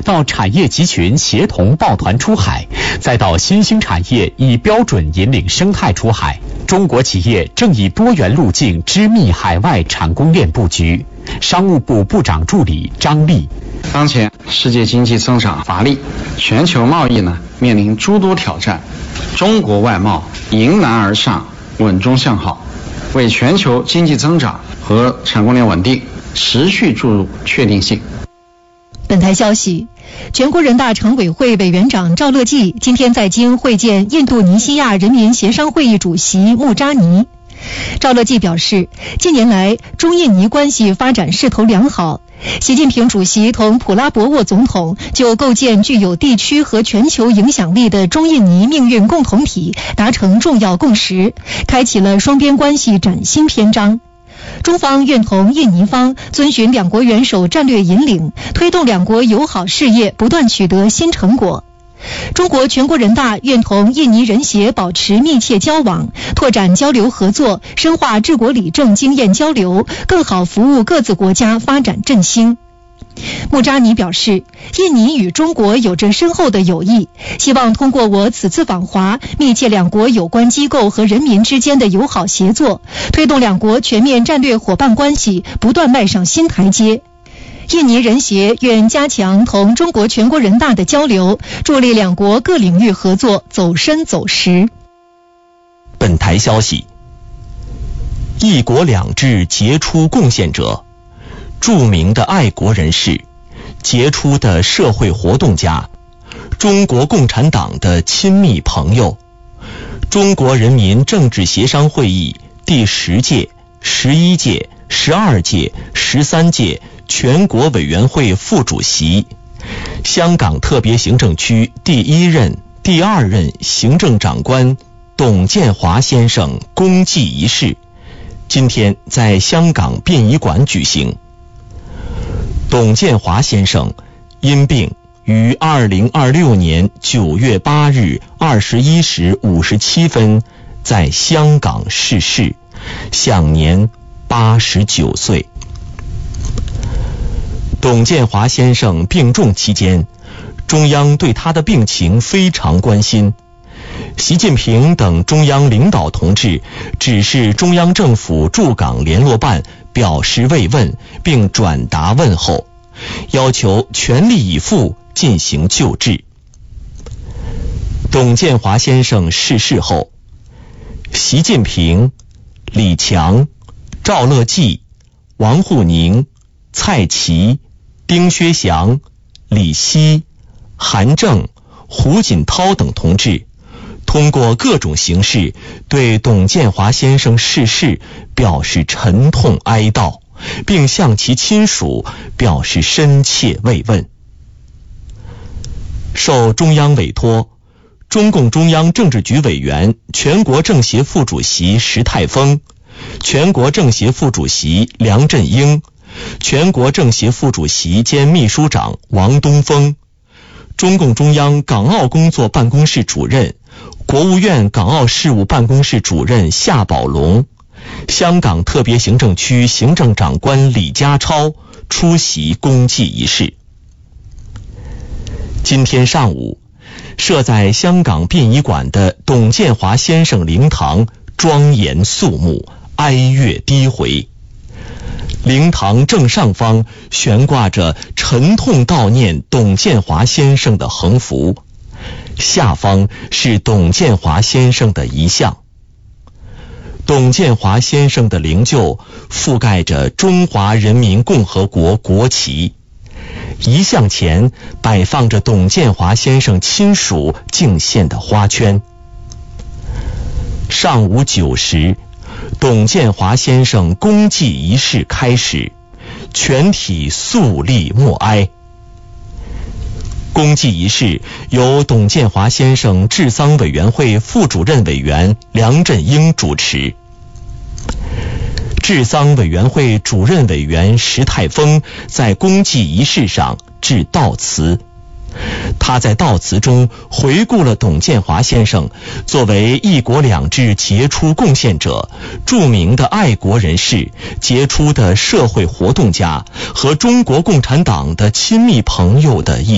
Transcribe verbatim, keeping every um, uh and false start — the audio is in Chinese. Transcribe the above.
到产业集群协同抱团出海，再到新兴产业以标准引领生态出海，中国企业正以多元路径织密海外产供链布局。商务部部长助理张丽： 当前世界经济增长乏力，全球贸易呢面临诸多挑战，中国外贸迎难而上，稳中向好，为全球经济增长和产供链稳定持续注入确定性。 本台消息，全国人大常委会委员长赵乐际今天在京会见印度尼西亚人民协商会议主席穆扎尼。赵乐际表示，近年来中印尼关系发展势头良好，习近平主席同普拉博沃总统就构建具有地区和全球影响力的中印尼命运共同体达成重要共识，开启了双边关系崭新篇章。中方愿同印尼方遵循两国元首战略引领，推动两国友好事业不断取得新成果。中国全国人大愿同印尼人协保持密切交往，拓展交流合作，深化治国理政经验交流，更好服务各自国家发展振兴。穆扎尼表示，印尼与中国有着深厚的友谊，希望通过我此次访华，密切两国有关机构和人民之间的友好协作，推动两国全面战略伙伴关系不断迈上新台阶。印尼人协愿加强同中国全国人大的交流，助力两国各领域合作走深走实。 本台消息，一国两制杰出贡献者，著名的爱国人士，杰出的社会活动家，中国共产党的亲密朋友，中国人民政治协商会议第十届、十一届、十二届、十三届全国委员会副主席，香港特别行政区第一任、第二任行政长官董建华先生公祭仪式，今天在香港殡仪馆举行。董建华先生因病于二零二六年九月八日二十一时五十七分在香港逝世，享年八十九岁。董建华先生病重期间，中央对他的病情非常关心。习近平等中央领导同志指示中央政府驻港联络办表示慰问，并转达问候，要求全力以赴进行救治。董建华先生逝世后，习近平、李强、赵乐际、王沪宁、蔡奇、丁薛祥、李希、韩正、胡锦涛等同志通过各种形式对董建华先生逝世表示沉痛哀悼，并向其亲属表示深切慰问。受中央委托，中共中央政治局委员、全国政协副主席石泰峰、全国政协副主席梁振英、全国政协副主席兼秘书长王东峰、中共中央港澳工作办公室主任、国务院港澳事务办公室主任夏宝龙、香港特别行政区行政长官李家超出席公祭仪式。今天上午，设在香港殡仪馆的董建华先生灵堂庄严肃穆，哀乐低回。灵堂正上方悬挂着沉痛悼念董建华先生的横幅，下方是董建华先生的遗像。董建华先生的灵柩覆盖着中华人民共和国国旗，遗像前摆放着董建华先生亲属敬献的花圈。上午九时，董建华先生公祭仪式开始，全体肃立默哀。公祭仪式由董建华先生治丧委员会副主任委员梁振英主持。治丧委员会主任委员石泰峰在公祭仪式上致悼词。他在悼词中回顾了董建华先生作为一国两制杰出贡献者、著名的爱国人士、杰出的社会活动家和中国共产党的亲密朋友的一